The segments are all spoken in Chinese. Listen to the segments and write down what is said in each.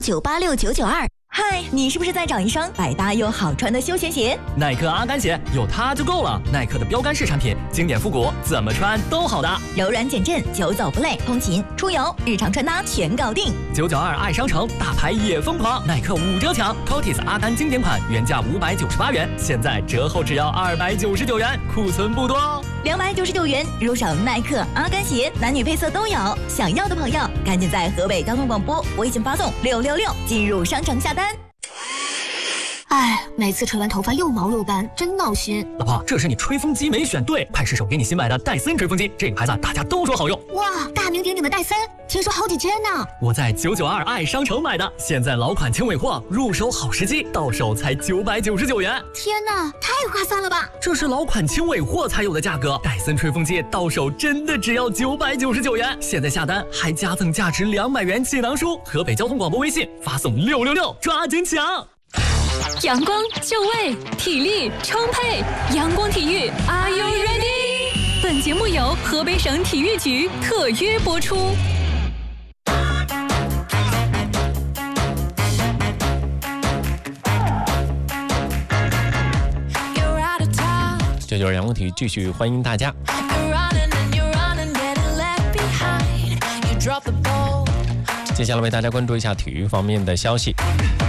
986-992。嗨，你是不是在找一双百搭又好穿的休闲鞋？ 耐克阿甘鞋有它就够了。耐克的标杆式产品，经典复古，怎么穿都好搭， 柔软减震，久走不累，通勤、出游、日常穿搭全搞定。 992爱商城，大牌也疯狂，耐克5折抢 ，Cotis 阿甘经典款原价598元，现在折后只要299元，库存不多哦。 299元入手耐克阿甘鞋，男女配色都有。想要的朋友，赶紧在河北交通广播微信发送666进入商城下单。 哎，每次吹完头发又毛又干，真闹心。 老婆，这是你吹风机没选对，快试手给你新买的戴森吹风机，这个牌子大家都说好用。 哇，大名鼎鼎的戴森，听说好几千呢。 我在992爱商城买的，现在老款轻尾货，入手好时机，到手才999元。 天哪，太划算了吧！ 这是老款轻尾货才有的价格，戴森吹风机到手真的只要999元。现在下单还加赠价值200元气囊书，河北交通广播微信发送666，抓紧抢！ 阳光就位，体力充沛，阳光体育 ，Are you ready？ 本节目由河北省体育局特约播出。 这就是阳光体育，继续欢迎大家。接下来为大家关注一下体育方面的消息。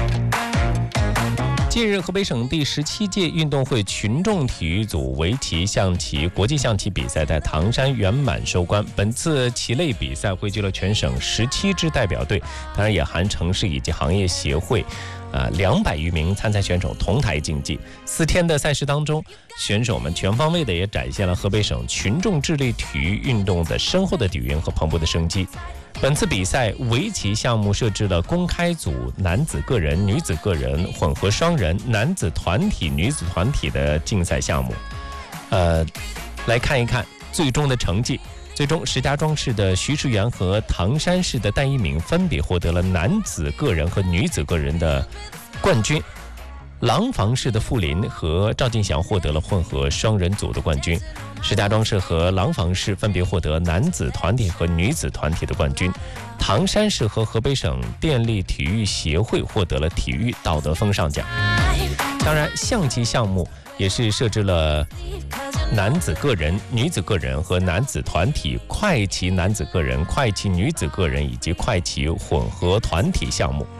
近日，河北省第17届运动会群众体育组围棋、象棋国际象棋比赛在唐山圆满收官。本次棋类比赛汇聚了全省17支代表队，当然也含城市以及行业协会，200余名参赛选手同台竞技。4天的赛事当中，选手们全方位的也展现了河北省群众智力体育运动的深厚的底蕴和蓬勃的生机。本次比赛围棋项目设置了公开组男子个人、女子个人、混合双人、男子团体、女子团体的竞赛项目。来看一看最终的成绩。最终，石家庄市的徐世元和唐山市的戴一鸣分别获得了男子个人和女子个人的冠军。廊坊市的傅林和赵进祥获得了混合双人组的冠军。石家庄市和廊坊市分别获得男子团体和女子团体的冠军。唐山市和河北省电力体育协会获得了体育道德风尚奖。当然，象棋项目也是设置了男子个人、女子个人和男子团体、快棋男子个人、快棋女子个人以及快棋混合团体项目。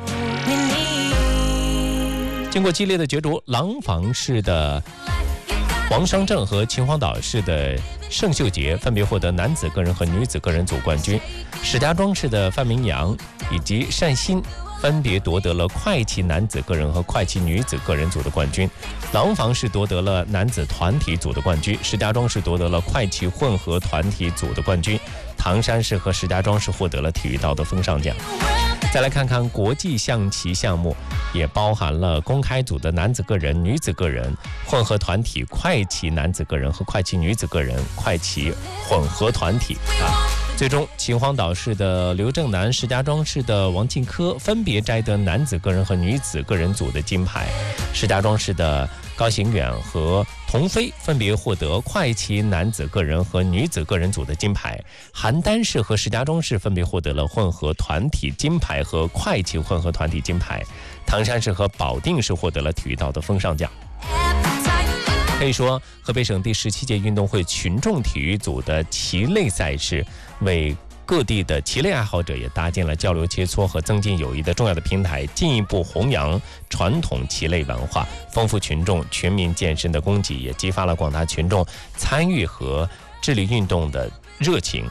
经过激烈的角逐，廊坊市的黄双正和秦皇岛市的盛秀杰分别获得男子个人和女子个人组冠军。石家庄市的范明阳以及单鑫分别夺得了快棋男子个人和快棋女子个人组的冠军。廊坊市夺得了男子团体组的冠军，石家庄市夺得了快棋混合团体组的冠军。唐山市和石家庄市获得了体育道德风尚奖。再来看看国际象棋项目，也包含了公开组的男子个人、女子个人、混合团体、快棋男子个人和快棋女子个人、快棋混合团体。最终，秦皇岛市的刘正南、石家庄市的王进科分别摘得男子个人和女子个人组的金牌。石家庄市的高行远和童飞分别获得快棋男子个人和女子个人组的金牌。邯郸市和石家庄市分别获得了混合团体金牌和快棋混合团体金牌。唐山市和保定市获得了体育道德风尚奖。可以说，河北省第17届运动会群众体育组的棋类赛事，为各地的棋类爱好者也搭建了交流切磋和增进友谊的重要的平台，进一步弘扬传统棋类文化，丰富群众全民健身的供给，也激发了广大群众参与和智力运动的热情。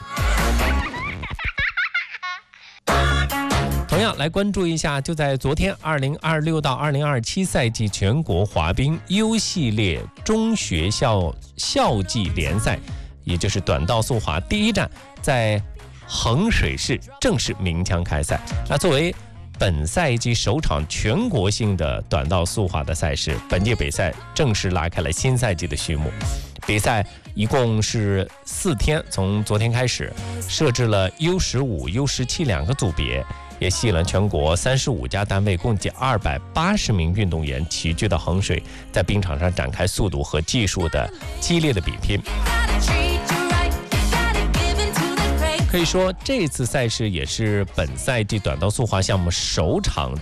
同样来关注一下，就在昨天2026到2027赛季全国滑冰 U 系列中学校校际联赛，也就是短道速滑第一站在衡水市正式鸣枪开赛。那作为本赛季首场全国性的短道速滑的赛事，本届比赛正式拉开了新赛季的序幕。比赛一共是4天，从昨天开始，设置了 U15、U17 2个组别，也吸引了全国35家单位共计280名运动员齐聚到衡水，在冰场上展开速度和技术的激烈的比拼。 可以说这次赛事也是本赛季短道速滑项目首场